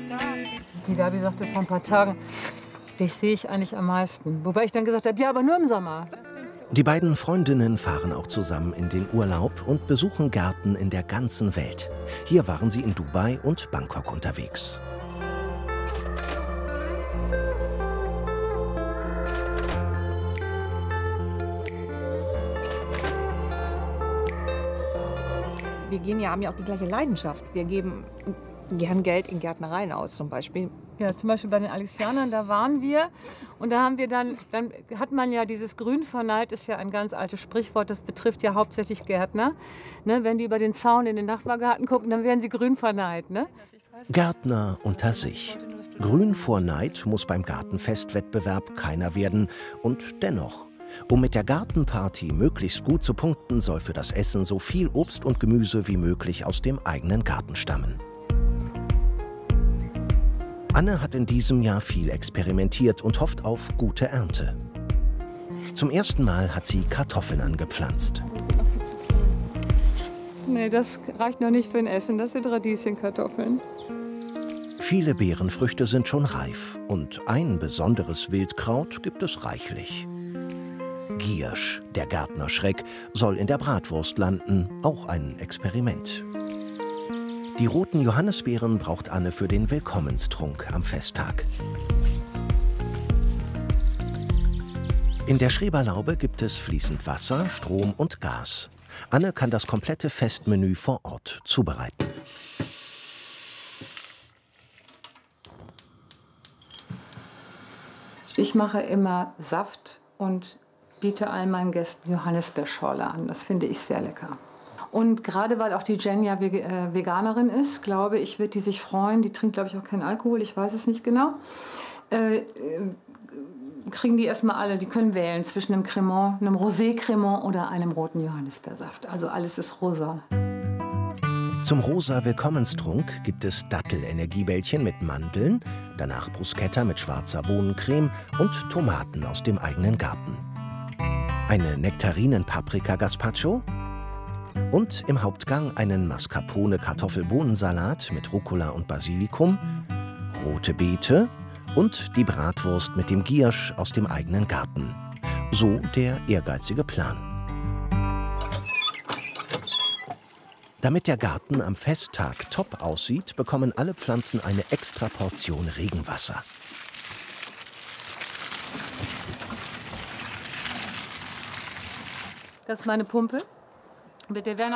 Die Gabi sagte vor ein paar Tagen, dich sehe ich eigentlich am meisten. Wobei ich dann gesagt habe, ja, aber nur im Sommer. Die beiden Freundinnen fahren auch zusammen in den Urlaub und besuchen Gärten in der ganzen Welt. Hier waren sie in Dubai und Bangkok unterwegs. Wir haben ja auch die gleiche Leidenschaft. Wir geben gern Geld in Gärtnereien aus zum Beispiel. Ja, zum Beispiel bei den Alexianern, da waren wir. Und da haben wir dann hat man ja dieses Grünverneid, ist ja ein ganz altes Sprichwort, das betrifft ja hauptsächlich Gärtner. Ne, wenn die über den Zaun in den Nachbargarten gucken, dann werden sie grünverneidt. Ne? Gärtner unter sich. Grün vor Neid muss beim Gartenfestwettbewerb keiner werden. Und dennoch, um mit der Gartenparty möglichst gut zu punkten, soll für das Essen so viel Obst und Gemüse wie möglich aus dem eigenen Garten stammen. Anne hat in diesem Jahr viel experimentiert und hofft auf gute Ernte. Zum ersten Mal hat sie Kartoffeln angepflanzt. Nee, das reicht noch nicht für ein Essen, das sind Radieschenkartoffeln. Viele Beerenfrüchte sind schon reif und ein besonderes Wildkraut gibt es reichlich. Giersch, der Gärtnerschreck, soll in der Bratwurst landen, auch ein Experiment. Die roten Johannisbeeren braucht Anne für den Willkommenstrunk am Festtag. In der Schreberlaube gibt es fließend Wasser, Strom und Gas. Anne kann das komplette Festmenü vor Ort zubereiten. Ich mache immer Saft und biete all meinen Gästen Johannisbeerschorle an. Das finde ich sehr lecker. Und gerade weil auch die Jen ja Veganerin ist, glaube ich, wird die sich freuen. Die trinkt, glaube ich, auch keinen Alkohol, ich weiß es nicht genau. Kriegen die erstmal alle, die können wählen zwischen einem Cremant, einem Rosé-Cremant oder einem roten Johannisbeersaft. Also alles ist rosa. Zum rosa Willkommenstrunk gibt es Dattel-Energiebällchen mit Mandeln, danach Bruschetta mit schwarzer Bohnencreme und Tomaten aus dem eigenen Garten. Eine Nektarinen-Paprika-Gazpacho und im Hauptgang einen Mascarpone-Kartoffelbohnensalat mit Rucola und Basilikum, rote Beete und die Bratwurst mit dem Giersch aus dem eigenen Garten. So der ehrgeizige Plan. Damit der Garten am Festtag top aussieht, bekommen alle Pflanzen eine extra Portion Regenwasser. Das ist meine Pumpe. Der